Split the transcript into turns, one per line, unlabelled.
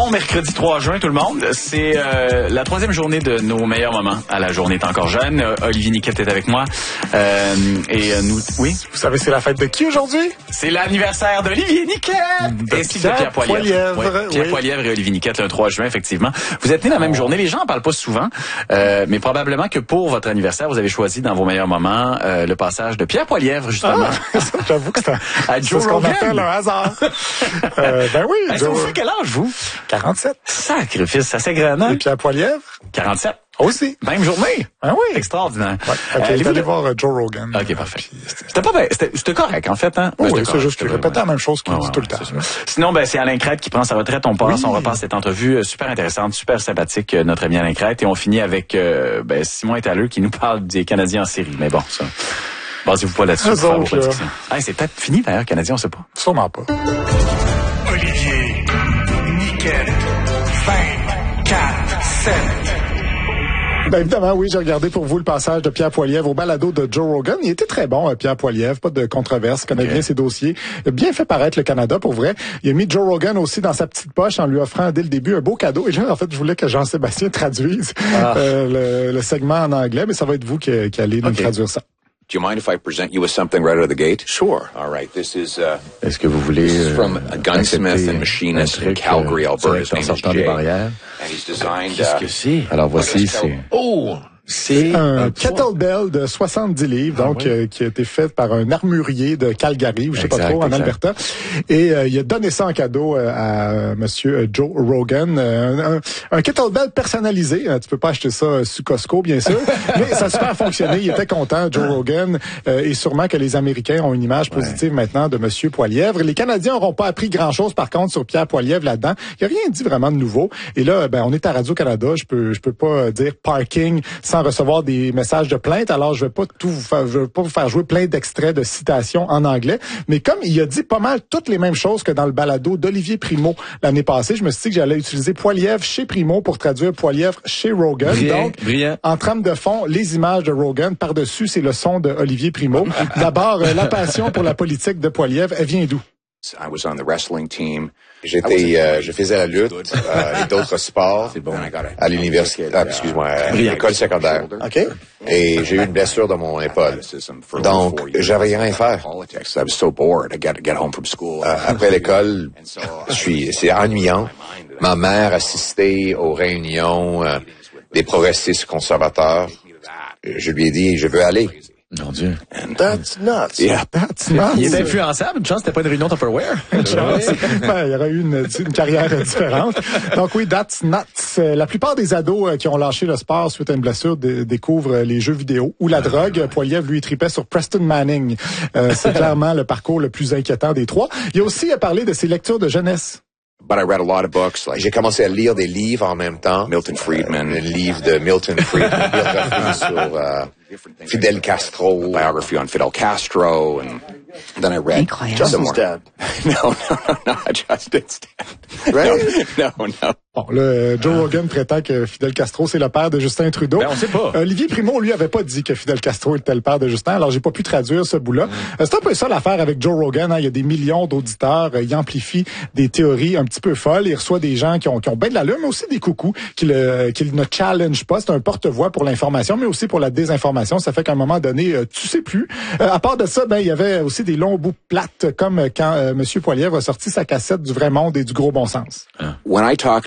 Bon mercredi 3 juin tout le monde. C'est la troisième journée de nos meilleurs moments. À la journée est encore jeune. Olivier Niquette est avec moi. Nous... Oui?
Vous savez c'est la fête de qui aujourd'hui?
C'est l'anniversaire d'Olivier Niquette! Ainsi que de Pierre Poilievre. Ouais, Pierre Poilievre et Olivier Niquette le 3 juin, effectivement. Vous êtes nés la même journée. Les gens en parlent pas souvent. Mais probablement que pour votre anniversaire, vous avez choisi dans vos meilleurs moments le passage de Pierre Poilievre, justement.
J'avoue que
à Joe
c'est ce qu'on
Rogan.
appelle un hasard. Ben oui.
Ça vous fait quel âge, vous?
47.
Sacrifice, ça s'agrandit.
Et Pierre Poilievre?
47.
Aussi.
Même journée.
Ah oui.
Extraordinaire.
Ouais. Okay, allez voir Joe Rogan.
OK, parfait. C'était pas bien. C'était correct, en fait, hein?
Oui, c'est juste que je répète la même chose qu'il dit tout le temps.
Sinon, c'est Alain Crête qui prend sa retraite. On repasse cette entrevue super intéressante, super sympathique, notre ami Alain Crête. Et on finit avec Simon Étaleux qui nous parle des Canadiens en série. Mais bon, ça... Basez-vous pas là-dessus. C'est peut-être fini, d'ailleurs, Canadien, on sait pas.
Sûrement pas.
Olivier Niquette, 24, 7.
Ben évidemment, oui, j'ai regardé pour vous le passage de Pierre Poilievre au balado de Joe Rogan. Il était très bon, Pierre Poilievre, pas de controverse, connaît bien ses dossiers. Il a bien fait paraître le Canada, pour vrai. Il a mis Joe Rogan aussi dans sa petite poche en lui offrant dès le début un beau cadeau. Et là, en fait, je voulais que Jean-Sébastien traduise le segment en anglais, mais ça va être vous qui allez nous traduire ça.
Do you mind if I present you with something right out of the gate?
Sure.
All right. This is
Est-ce que vous voulez
this is from a gunsmith and machinist in Calgary, Alberta. His name is Jay. And he's designed.
Qu'est-ce que c'est? Alors voici, c'est
un kettlebell de 70 livres, donc qui a été fait par un armurier de Calgary, ou je sais pas trop, en Alberta. Et il a donné ça en cadeau à Monsieur Joe Rogan. Un kettlebell personnalisé. Tu peux pas acheter ça sur Costco, bien sûr, mais ça a super fonctionné. Il était content, Joe Rogan, et sûrement que les Américains ont une image positive maintenant de Monsieur Poilievre. Les Canadiens n'auront pas appris grand-chose, par contre, sur Pierre Poilievre là-dedans. Il n'y a rien dit vraiment de nouveau. Et là, on est à Radio-Canada. Je peux pas dire parking sans recevoir des messages de plainte. Alors, je vais pas vous faire jouer plein d'extraits de citations en anglais. Mais comme il a dit pas mal toutes les mêmes choses que dans le balado d'Olivier Primo l'année passée, je me suis dit que j'allais utiliser Poilievre chez Primo pour traduire Poilievre chez Rogan.
Brillant.
En trame de fond, les images de Rogan. Par-dessus, c'est le son de Olivier Primo. D'abord, la passion pour la politique de Poilievre, elle vient d'où?
I was on the wrestling team.
je faisais la lutte et d'autres sports à l'université, à l'école secondaire.
OK.
Et j'ai eu une blessure dans mon épaule. Donc, j'avais rien à faire.
I was so bored. I got to get home from school.
Après l'école, c'est ennuyant. Ma mère assistait aux réunions des progressistes conservateurs. Je lui ai dit, je veux aller.
Mon Dieu.
That's nuts.
Yeah, that's nuts.
Il est influençable. Une chance, c'était pas une réunion Tupperware.
Une chance. Il y aurait eu une carrière différente. Donc oui, that's nuts. La plupart des ados qui ont lâché le sport suite à une blessure découvrent les jeux vidéo ou la drogue. Poilievre, lui, tripait sur Preston Manning. C'est clairement le parcours le plus inquiétant des trois. Il a aussi parlé de ses lectures de jeunesse.
But I read a lot of books like
J'ai commencé à lire des livres en même temps.
Milton Friedman.
Un livre de Milton Friedman, biographie sur Fidel Castro.
Biography on Fidel Castro, and then I read
Justin's dead.
No, Justin's dead.
Right?
No.
Bon, là, Joe Rogan prétend que Fidel Castro, c'est le père de Justin Trudeau.
On sait pas.
Olivier Primo, lui, avait pas dit que Fidel Castro était le père de Justin, alors j'ai pas pu traduire ce bout-là. C'est un peu ça l'affaire avec Joe Rogan, hein. Il y a des millions d'auditeurs, il amplifie des théories un petit peu folles, il reçoit des gens qui ont bien de l'allure, mais aussi des coucous, qui ne challenge pas. C'est un porte-voix pour l'information, mais aussi pour la désinformation. Ça fait qu'à un moment donné, tu sais plus. À part de ça, il y avait aussi des longs bouts plates, comme quand Monsieur Poilievre a sorti sa cassette du Vrai Monde et du Gros Bon Sens.
When I talk